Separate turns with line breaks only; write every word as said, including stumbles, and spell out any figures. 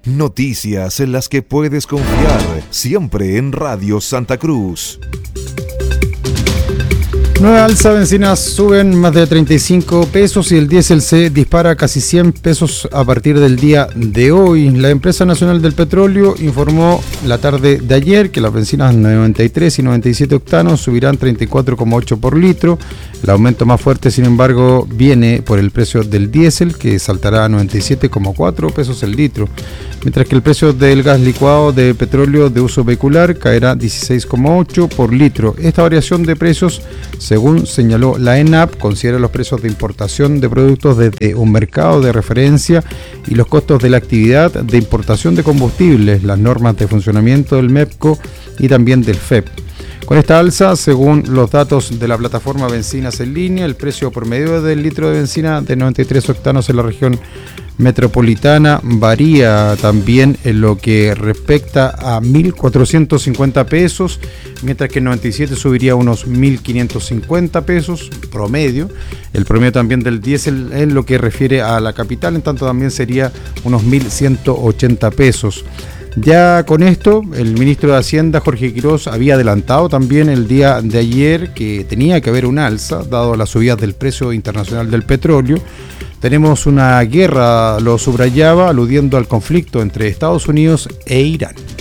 Noticias en las que puedes confiar, siempre en Radio Santa Cruz.
Nueva alza, bencinas suben más de treinta y cinco pesos y el diésel se dispara casi cien pesos a partir del día de hoy. La empresa nacional del petróleo informó la tarde de ayer que las bencinas noventa y tres y noventa y siete octanos subirán treinta y cuatro coma ocho por litro. El aumento más fuerte, sin embargo, viene por el precio del diésel, que saltará a noventa y siete coma cuatro pesos el litro, mientras que el precio del gas licuado de petróleo de uso vehicular caerá dieciséis coma ocho por litro. Esta variación de precios, según señaló la ENAP, considera los precios de importación de productos desde un mercado de referencia y los costos de la actividad de importación de combustibles, las normas de funcionamiento del MEPCO y también del F E P. Con esta alza, según los datos de la plataforma Bencinas en Línea, el precio promedio del litro de bencina de noventa y tres octanos en la región metropolitana varía también en lo que respecta a mil cuatrocientos cincuenta pesos, mientras que el noventa y siete subiría a unos mil quinientos cincuenta pesos promedio. El promedio también del diésel en lo que refiere a la capital, en tanto también sería unos mil ciento ochenta pesos. Ya con esto, el ministro de Hacienda, Jorge Quiroz, había adelantado también el día de ayer que tenía que haber un alza, dado las subidas del precio internacional del petróleo. Tenemos una guerra, lo subrayaba, aludiendo al conflicto entre Estados Unidos e Irán.